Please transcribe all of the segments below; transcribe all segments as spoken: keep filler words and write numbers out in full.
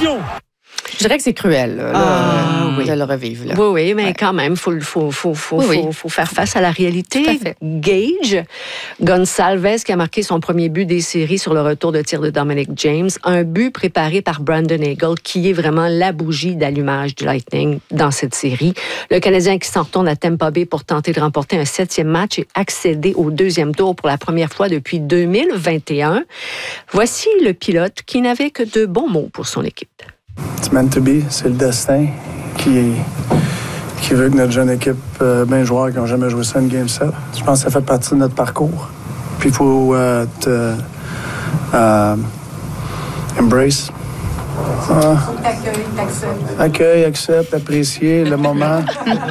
émotion. Je dirais que c'est cruel là, ah, là, oui. de le revivre. Là. Oui, oui, mais ouais. quand même, il faut, faut, faut, faut, oui, oui. faut, faut faire face à la réalité. Tout à fait. Gage Gonçalves, qui a marqué son premier but des séries sur le retour de tir de Dominic James. Un but préparé par Brandon Hagel, qui est vraiment la bougie d'allumage du Lightning dans cette série. Le Canadien qui s'en retourne à Tampa Bay pour tenter de remporter un septième match et accéder au deuxième tour pour la première fois depuis deux mille vingt et un. Voici le pilote qui n'avait que de bons mots pour son équipe. It's meant to be, c'est le destin qui, qui veut que notre jeune équipe, euh, bien joueurs qui n'ont jamais joué ça, une game sept. Je pense que ça fait partie de notre parcours. Puis il faut euh, te, euh, embrace. Ah. Accueille, accepte. Accueille, accepte, apprécier le moment.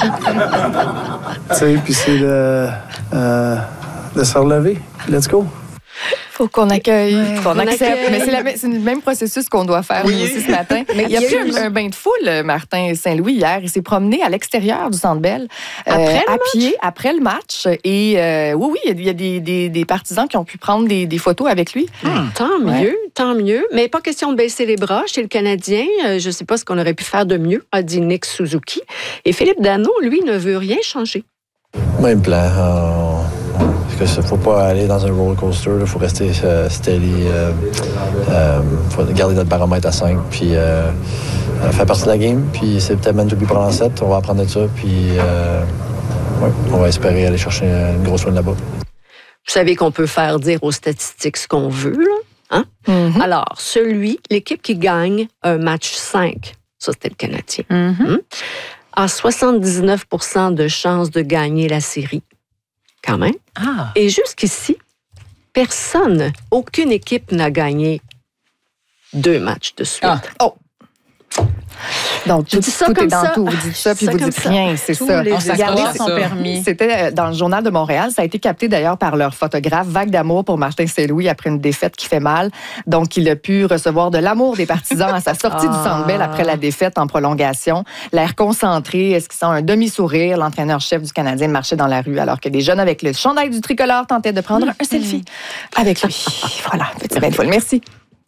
Tu sais, puis c'est de, euh, de se relever. Let's go. Faut qu'on accueille, ouais, qu'on accepte. accueille. Mais c'est, la, c'est le même processus qu'on doit faire oui. nous aussi ce matin. Mais il y a eu un, un bain de foule, Martin Saint-Louis, hier. Il s'est promené à l'extérieur du Centre Bell. Après euh, le à match? pied, après le match. Et euh, oui, oui, il y a des, des, des partisans qui ont pu prendre des, des photos avec lui. Hum, tant mieux, ouais. tant mieux. Mais pas question de baisser les bras chez le Canadien. Euh, je ne sais pas ce qu'on aurait pu faire de mieux, a dit Nick Suzuki. Et Philippe Danault, lui, ne veut rien changer. Même plan. Euh... Il ne faut pas aller dans un roller coaster, il faut rester euh, steady, il euh, euh, faut garder notre baromètre à cinq, puis euh, euh, faire partie de la game. Puis c'est peut-être même tout pour en sept, on va apprendre de ça, puis euh, ouais, on va espérer aller chercher une grosse win là-bas. Vous savez qu'on peut faire dire aux statistiques ce qu'on veut, là? Hein? Mm-hmm. Alors, celui, l'équipe qui gagne un match cinq, ça c'était le Canadien, Mm-hmm. hein? a soixante-dix-neuf pour cent de chances de gagner la série. Quand même. Ah. Et jusqu'ici, personne, aucune équipe n'a gagné deux matchs de suite. Ah. Oh! Donc, je tout, dis ça tout comme est dans ça. tout. Vous dites ça, puis ça vous dites ça. rien. C'est Tous ça. les On Regardez son ça. permis. C'était dans le Journal de Montréal. Ça a été capté d'ailleurs par leur photographe. Vague d'amour pour Martin Saint-Louis après une défaite qui fait mal. Donc, il a pu recevoir de l'amour des partisans à sa sortie ah. du Centre Bell après la défaite en prolongation. L'air concentré, est-ce qu'il sent un demi-sourire? L'entraîneur-chef du Canadien marchait dans la rue alors que des jeunes avec le chandail du tricolore tentaient de prendre un selfie avec lui. Voilà, petit bain de foule. Merci.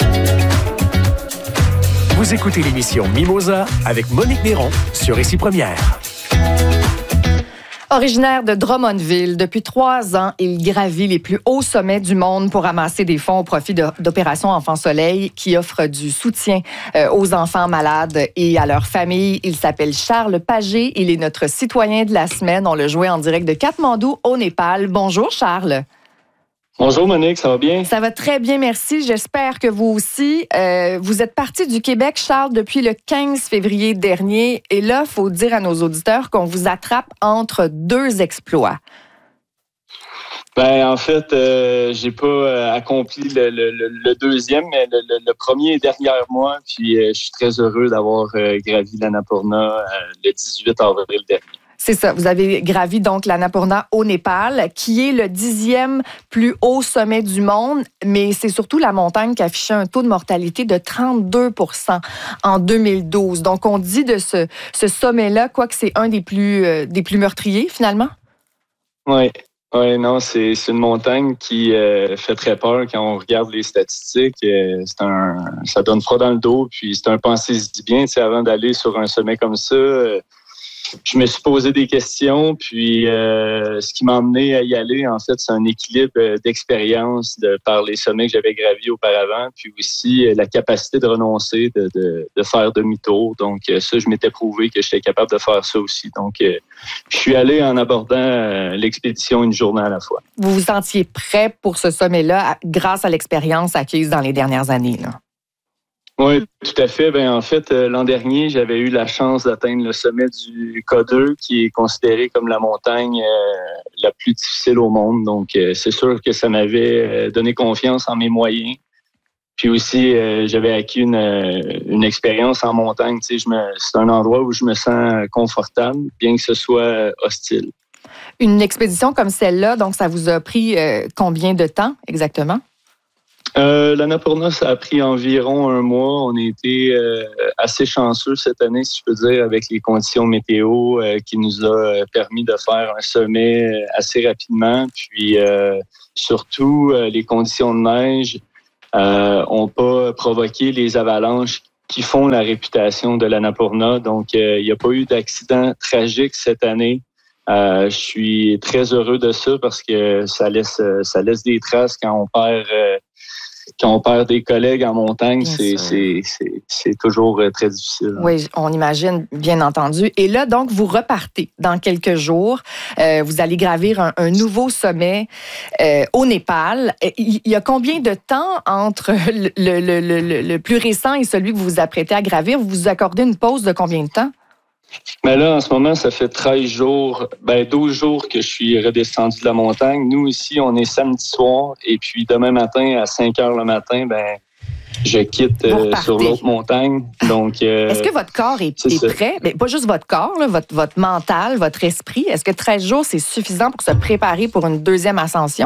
Vous écoutez l'émission Mimosa avec Monique Néron sur Ici Première. Originaire de Drummondville, depuis trois ans, il gravit les plus hauts sommets du monde pour amasser des fonds au profit de, d'Opération Enfant Soleil qui offre du soutien euh, aux enfants malades et à leurs familles. Il s'appelle Charles Pagé. Il est notre citoyen de la semaine. On le jouait en direct de Katmandou au Népal. Bonjour, Charles. Bonjour Monique, ça va bien? Ça va très bien, merci. J'espère que vous aussi. Euh, vous êtes parti du Québec, Charles, depuis le quinze février dernier. Et là, il faut dire à nos auditeurs qu'on vous attrape entre deux exploits. Ben en fait, euh, j'ai pas euh, accompli le, le, le, le deuxième, mais le, le, le premier est derrière moi. Puis euh, je suis très heureux d'avoir euh, gravi l'Annapurna euh, le dix-huit avril dernier. C'est ça. Vous avez gravi donc l'Annapurna au Népal, qui est le dixième plus haut sommet du monde, mais c'est surtout la montagne qui affichait un taux de mortalité de trente-deux pour cent en deux mille douze. Donc, on dit de ce, ce sommet-là, quoi que c'est un des plus, euh, des plus meurtriers, finalement? Oui. Oui, non, c'est, c'est une montagne qui euh, fait très peur quand on regarde les statistiques. Euh, c'est un, ça donne froid dans le dos, puis c'est un pensez-y bien, tu sais, avant d'aller sur un sommet comme ça. Euh, Je me suis posé des questions, puis euh, ce qui m'a amené à y aller, en fait, c'est un équilibre d'expérience de, par les sommets que j'avais gravis auparavant, puis aussi euh, la capacité de renoncer, de, de, de faire demi-tour. Donc euh, ça, je m'étais prouvé que j'étais capable de faire ça aussi. Donc, euh, je suis allé en abordant euh, l'expédition une journée à la fois. Vous vous sentiez prêt pour ce sommet-là grâce à l'expérience acquise dans les dernières années, là? Oui, tout à fait. Ben, en fait, euh, l'an dernier, j'avais eu la chance d'atteindre le sommet du K deux, qui est considéré comme la montagne euh, la plus difficile au monde. Donc, euh, c'est sûr que ça m'avait euh, donné confiance en mes moyens. Puis aussi, euh, j'avais acquis une, euh, une expérience en montagne. Tu sais, je me, c'est un endroit où je me sens confortable, bien que ce soit hostile. Une expédition comme celle-là, donc ça vous a pris euh, combien de temps exactement? Euh, L'Annapurna, ça a pris environ un mois. On a été euh, assez chanceux cette année, si je peux dire, avec les conditions météo euh, qui nous a permis de faire un sommet assez rapidement. Puis euh, surtout, euh, les conditions de neige euh, ont pas provoqué les avalanches qui font la réputation de l'Annapurna. Donc, euh, il n'y a pas eu d'accident tragique cette année. Euh, je suis très heureux de ça parce que ça laisse ça laisse des traces quand on perd euh, quand on perd des collègues en montagne, c'est, c'est, c'est, c'est toujours très difficile. Oui, on imagine, bien entendu. Et là, donc, vous repartez dans quelques jours. Euh, vous allez gravir un, un nouveau sommet euh, au Népal. Il y a combien de temps entre le, le, le, le, le plus récent et celui que vous vous apprêtez à gravir? Vous vous accordez une pause de combien de temps? Mais là, en ce moment, ça fait treize jours, ben douze jours que je suis redescendu de la montagne. Nous, ici, on est samedi soir. Et puis, demain matin, à cinq heures le matin, ben je quitte euh, sur l'autre montagne. Donc, euh, est-ce que votre corps est, est prêt? Mais pas juste votre corps, là, votre, votre mental, votre esprit. Est-ce que treize jours, c'est suffisant pour se préparer pour une deuxième ascension?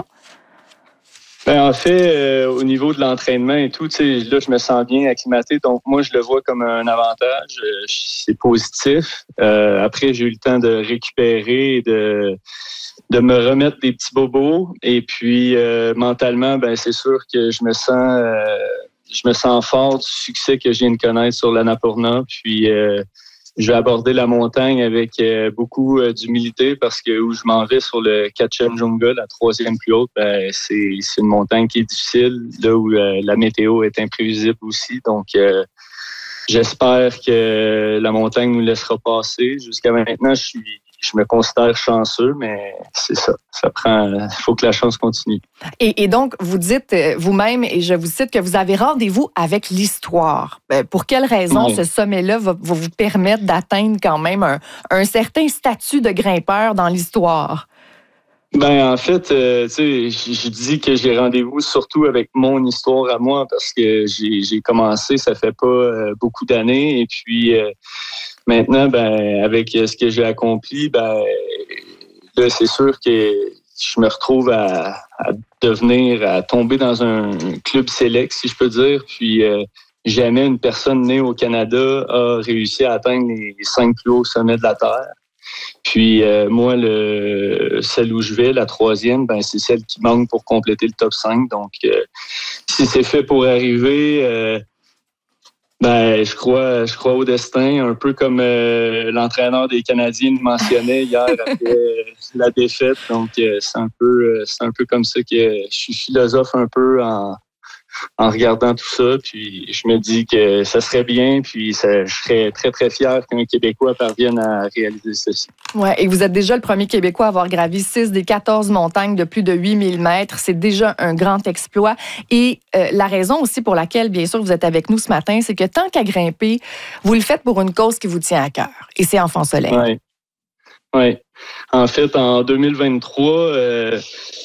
Ben, en fait, euh, au niveau de l'entraînement et tout, tu sais, là, je me sens bien acclimaté. Donc, moi, je le vois comme un avantage. Euh, c'est positif. Euh, après, j'ai eu le temps de récupérer et de, de me remettre des petits bobos. Et puis, euh, mentalement, ben, c'est sûr que je me sens, euh, je me sens fort du succès que je viens de connaître sur l'Annapurna. Puis, euh, je vais aborder la montagne avec euh, beaucoup euh, d'humilité parce que où je m'en vais sur le Kanchenjunga, la troisième plus haute, ben, c'est, c'est une montagne qui est difficile, là où euh, la météo est imprévisible aussi. Donc, euh, j'espère que la montagne nous laissera passer. Jusqu'à maintenant, je suis, je me considère chanceux, mais c'est ça. Ça prend, il faut que la chance continue. Et, et donc, vous dites vous-même, et je vous cite, que vous avez rendez-vous avec l'histoire. Pour quelle raison oui. ce sommet-là va, va vous permettre d'atteindre quand même un, un certain statut de grimpeur dans l'histoire? Ben en fait, euh, tu sais, je dis que j'ai rendez-vous surtout avec mon histoire à moi parce que j'ai, j'ai commencé, ça fait pas euh, beaucoup d'années, et puis euh, maintenant, ben avec ce que j'ai accompli, ben là c'est sûr que je me retrouve à, à devenir, à tomber dans un club select, si je peux dire, puis euh, jamais une personne née au Canada a réussi à atteindre les cinq plus hauts sommets de la Terre. Puis euh, moi, le, celle où je vais, la troisième, ben c'est celle qui manque pour compléter le top cinq. Donc, euh, si c'est fait pour arriver, euh, ben je crois, je crois au destin, un peu comme euh, l'entraîneur des Canadiens le mentionnait hier après la défaite. Donc, euh, c'est un peu, c'est un peu comme ça que je suis philosophe un peu en. en regardant tout ça, puis je me dis que ça serait bien, puis ça, je serais très, très fier qu'un Québécois parvienne à réaliser ceci. Oui, et vous êtes déjà le premier Québécois à avoir gravi six des quatorze montagnes de plus de huit mille mètres. C'est déjà un grand exploit. Et euh, la raison aussi pour laquelle, bien sûr, vous êtes avec nous ce matin, c'est que tant qu'à grimper, vous le faites pour une cause qui vous tient à cœur. Et c'est Enfants Soleil. Oui. Oui. En fait, en deux mille vingt-trois... Euh,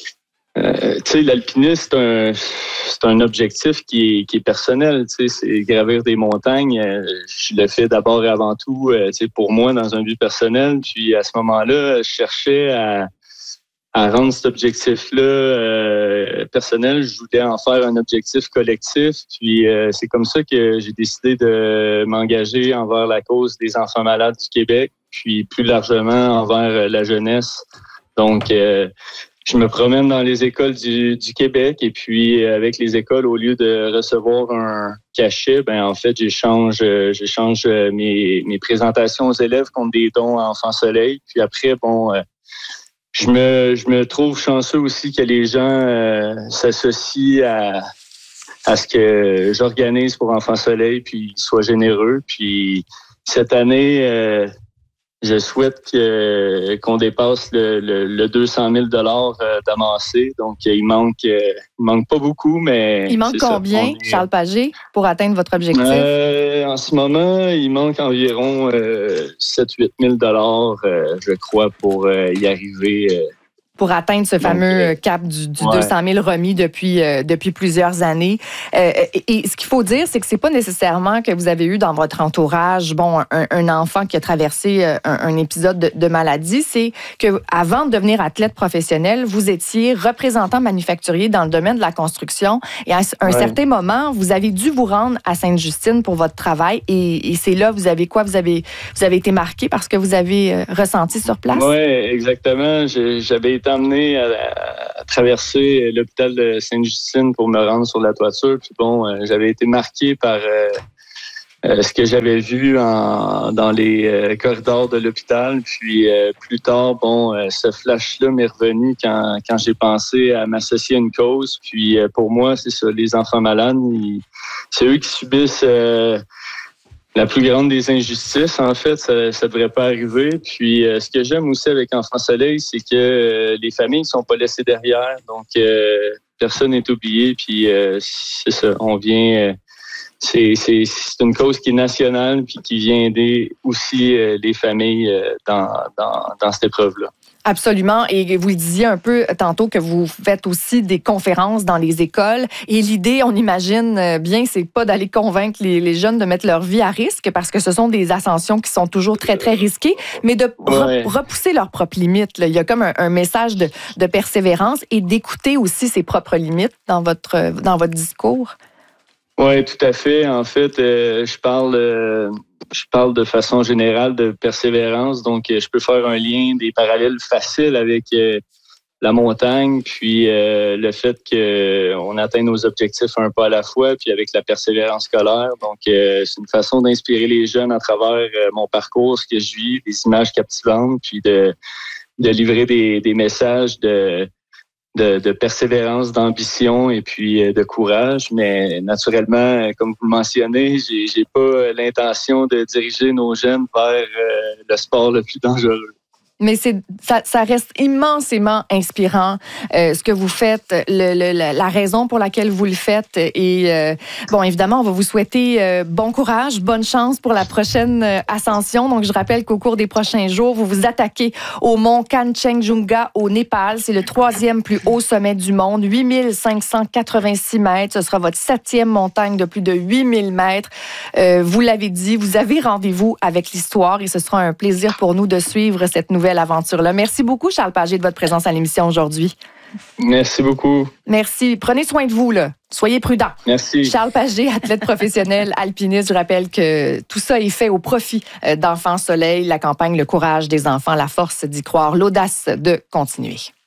Euh, tu sais, l'alpinisme, c'est un, c'est un objectif qui est, qui est personnel. Tu sais, c'est gravir des montagnes. Euh, je le fais d'abord et avant tout, euh, tu sais, pour moi, dans un but personnel. Puis à ce moment-là, je cherchais à, à rendre cet objectif-là euh, personnel. Je voulais en faire un objectif collectif. Puis euh, c'est comme ça que j'ai décidé de m'engager envers la cause des enfants malades du Québec, puis plus largement envers la jeunesse. Donc, euh, je me promène dans les écoles du, du Québec et puis avec les écoles, au lieu de recevoir un cachet, ben en fait, j'échange, j'échange mes, mes présentations aux élèves contre des dons à Enfants Soleil. Puis après, bon, je me, je me trouve chanceux aussi que les gens euh, s'associent à, à ce que j'organise pour Enfants Soleil, puis soient généreux. Puis cette année, euh, je souhaite que, qu'on dépasse le, le, le deux cent mille dollars d'amassé. Donc, il manque, il manque pas beaucoup, mais... Il manque combien, est... Charles Pagé, pour atteindre votre objectif? Euh, en ce moment, il manque environ euh, sept à huit mille dollars, euh, je crois, pour euh, y arriver... Euh, pour atteindre ce fameux Donc, cap du, du ouais. deux cent mille remis depuis, euh, depuis plusieurs années. Euh, et, et ce qu'il faut dire, c'est que c'est pas nécessairement que vous avez eu dans votre entourage, bon, un, un enfant qui a traversé un, un épisode de, de maladie. C'est que avant de devenir athlète professionnel, vous étiez représentant manufacturier dans le domaine de la construction. Et à un ouais. certain moment, vous avez dû vous rendre à Sainte-Justine pour votre travail. Et, et c'est là, vous avez quoi? Vous avez, vous avez été marqué par ce que vous avez euh, ressenti sur place? Oui, exactement. J'ai, j'avais été amené à, à traverser l'hôpital de Sainte-Justine pour me rendre sur la toiture. Puis bon, euh, j'avais été marqué par, euh, euh, ce que j'avais vu en, dans les euh, corridors de l'hôpital. Puis euh, plus tard, bon, euh, ce flash-là m'est revenu quand, quand j'ai pensé à m'associer à une cause. Puis euh, pour moi, c'est ça, les enfants malades, ils, c'est eux qui subissent euh, la plus grande des injustices. En fait, ça ne devrait pas arriver. Puis euh, ce que j'aime aussi avec Enfants Soleil, c'est que euh, les familles ne sont pas laissées derrière. Donc, euh, personne n'est oublié. Puis euh, c'est ça, on vient... Euh, C'est, c'est, c'est une cause qui est nationale puis qui vient aider aussi euh, les familles euh, dans, dans, dans cette épreuve-là. Absolument. Et vous le disiez un peu tantôt que vous faites aussi des conférences dans les écoles. Et l'idée, on imagine bien, c'est pas d'aller convaincre les, les jeunes de mettre leur vie à risque parce que ce sont des ascensions qui sont toujours très, très risquées, mais de ouais. re- repousser leurs propres limites. Là. Il y a comme un, un message de, de persévérance et d'écouter aussi ses propres limites dans votre, dans votre discours. Oui, tout à fait. En fait, euh, je parle euh, je parle de façon générale de persévérance. Donc, euh, je peux faire un lien, des parallèles faciles avec euh, la montagne, puis euh, le fait qu'on atteint nos objectifs un pas à la fois, puis avec la persévérance scolaire. Donc, euh, c'est une façon d'inspirer les jeunes à travers euh, mon parcours, ce que je vis, des images captivantes, puis de, de livrer des, des messages de... De, de persévérance, d'ambition et puis de courage. Mais naturellement, comme vous le mentionnez, j'ai, j'ai pas l'intention de diriger nos jeunes vers euh, le sport le plus dangereux. Mais c'est, ça, ça reste immensément inspirant, euh, ce que vous faites, le, le, la raison pour laquelle vous le faites. Et euh, bon, évidemment, on va vous souhaiter euh, bon courage, bonne chance pour la prochaine euh, ascension. Donc, je rappelle qu'au cours des prochains jours, vous vous attaquez au mont Kanchenjunga au Népal. C'est le troisième plus haut sommet du monde, huit mille cinq cent quatre-vingt-six mètres. Ce sera votre septième montagne de plus de huit mille mètres. Euh, vous l'avez dit, vous avez rendez-vous avec l'histoire et ce sera un plaisir pour nous de suivre cette nouvelle aventure-là. Merci beaucoup, Charles Pagé, de votre présence à l'émission aujourd'hui. Merci beaucoup. Merci. Prenez soin de vous, là. Soyez prudents. Merci. Charles Pagé, athlète professionnel, alpiniste. Je rappelle que tout ça est fait au profit d'Enfants Soleil, la campagne Le courage des enfants, la force d'y croire, l'audace de continuer.